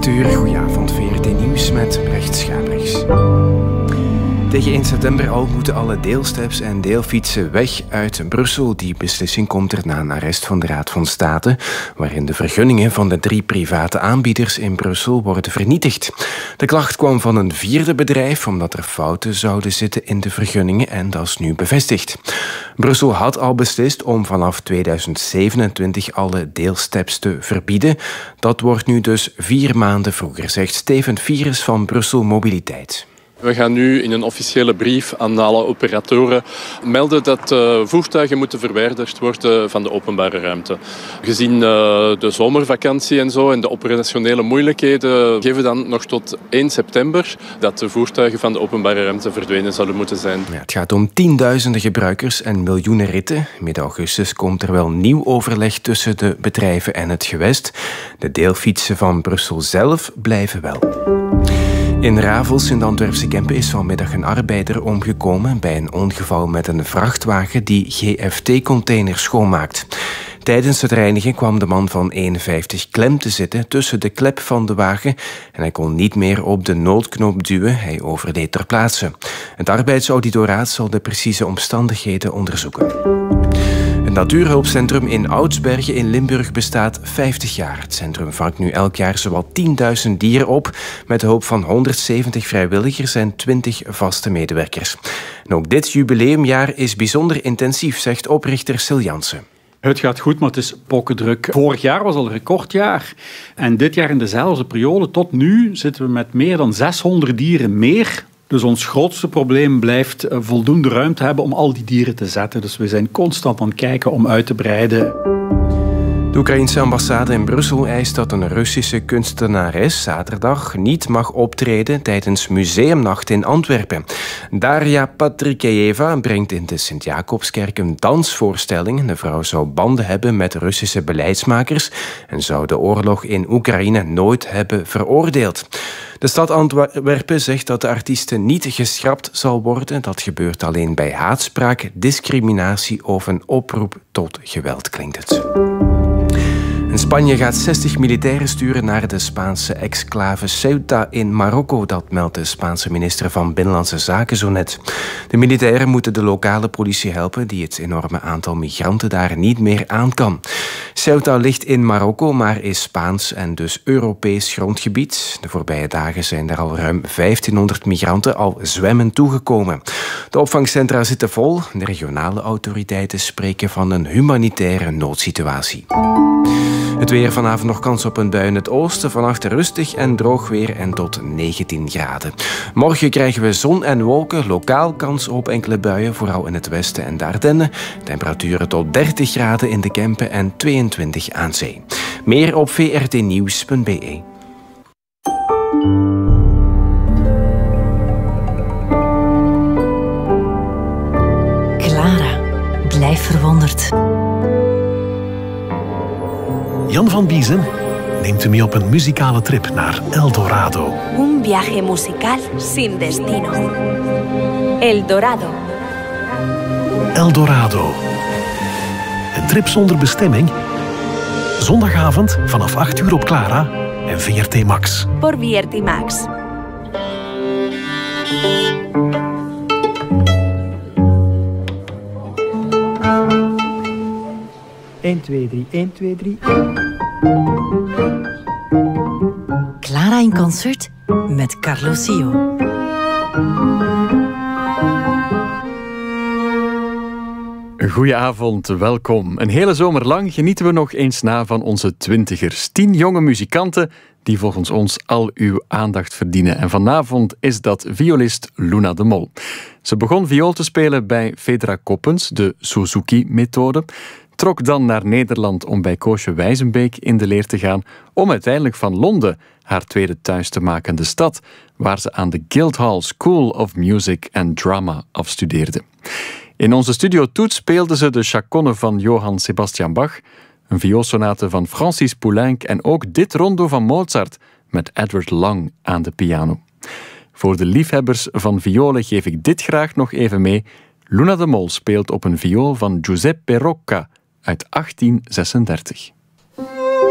8 uur, goedenavond, VRT Nieuws met Brecht Schabrichs. Tegen 1 september al moeten alle deelsteps en deelfietsen weg uit Brussel. Die beslissing komt er na een arrest van de Raad van State, waarin de vergunningen van de 3 private aanbieders in Brussel worden vernietigd. De klacht kwam van een 4e bedrijf, omdat er fouten zouden zitten in de vergunningen en dat is nu bevestigd. Brussel had al beslist om vanaf 2027 alle deelsteps te verbieden. Dat wordt nu dus 4 maanden vroeger, zegt Steven Vieres van Brussel Mobiliteit. We gaan nu in een officiële brief aan alle operatoren melden dat voertuigen moeten verwijderd worden van de openbare ruimte. Gezien de zomervakantie en zo en de operationele moeilijkheden geven we dan nog tot 1 september dat de voertuigen van de openbare ruimte verdwenen zouden moeten zijn. Ja, het gaat om tienduizenden gebruikers en miljoenen ritten. Midden augustus komt er wel nieuw overleg tussen de bedrijven en het gewest. De deelfietsen van Brussel zelf blijven wel. In Ravels in de Antwerpse Kempen is vanmiddag een arbeider omgekomen bij een ongeval met een vrachtwagen die GFT-containers schoonmaakt. Tijdens het reinigen kwam de man van 51 klem te zitten tussen de klep van de wagen en hij kon niet meer op de noodknop duwen. Hij overleed ter plaatse. Het arbeidsauditoraat zal de precieze omstandigheden onderzoeken. Het natuurhulpcentrum in Oudsbergen in Limburg bestaat 50 jaar. Het centrum vangt nu elk jaar zowat 10.000 dieren op met de hulp van 170 vrijwilligers en 20 vaste medewerkers. En ook dit jubileumjaar is bijzonder intensief, zegt oprichter Sil Jansen. Het gaat goed, maar het is pokkendruk. Vorig jaar was al een recordjaar. En dit jaar in dezelfde periode tot nu zitten we met meer dan 600 dieren meer. Dus ons grootste probleem blijft voldoende ruimte hebben om al die dieren te zetten. Dus we zijn constant aan het kijken om uit te breiden. De Oekraïense ambassade in Brussel eist dat een Russische kunstenares zaterdag niet mag optreden tijdens Museumnacht in Antwerpen. Daria Patrikeyeva brengt in de Sint-Jacobskerk een dansvoorstelling. De vrouw zou banden hebben met Russische beleidsmakers en zou de oorlog in Oekraïne nooit hebben veroordeeld. De stad Antwerpen zegt dat de artieste niet geschrapt zal worden. Dat gebeurt alleen bij haatspraak, discriminatie of een oproep tot geweld, klinkt het. En Spanje gaat 60 militairen sturen naar de Spaanse exclave Ceuta in Marokko. Dat meldt de Spaanse minister van Binnenlandse Zaken zo net. De militairen moeten de lokale politie helpen die het enorme aantal migranten daar niet meer aan kan. Ceuta ligt in Marokko, maar is Spaans en dus Europees grondgebied. De voorbije dagen zijn er al ruim 1500 migranten al zwemmend toegekomen. De opvangcentra zitten vol. De regionale autoriteiten spreken van een humanitaire noodsituatie. Het weer, vanavond nog kans op een bui in het oosten. Vannacht rustig en droog weer en tot 19 graden. Morgen krijgen we zon en wolken. Lokaal kans op enkele buien, vooral in het westen en de Ardennen. Temperaturen tot 30 graden in de Kempen en 22 aan zee. Meer op vrtnieuws.be. Clara, blijf verwonderd. Jan van Biezen neemt u mee op een muzikale trip naar El Dorado. Un viaje musical sin destino. El Dorado. El Dorado. Een trip zonder bestemming. Zondagavond vanaf 8 uur op Clara en VRT Max. Por VRT Max. Eén, 2, 3, 1, 2, 3. Clara in concert met Carlo Sio. Goedenavond, welkom. Een hele zomer lang genieten we nog eens na van onze twintigers. 10 jonge muzikanten die volgens ons al uw aandacht verdienen. En vanavond is dat violist Luna de Mol. Ze begon viool te spelen bij Fedra Coppens, de Suzuki-methode. Trok dan naar Nederland om bij Koosje Wijzenbeek in de leer te gaan, om uiteindelijk van Londen haar tweede thuis te maken, de stad waar ze aan de Guildhall School of Music and Drama afstudeerde. In onze studiotoets speelde ze de chaconne van Johann Sebastian Bach, een vioolsonate van Francis Poulenc en ook dit rondo van Mozart met Edward Long aan de piano. Voor de liefhebbers van violen geef ik dit graag nog even mee. Luna de Mol speelt op een viool van Giuseppe Rocca uit 1836.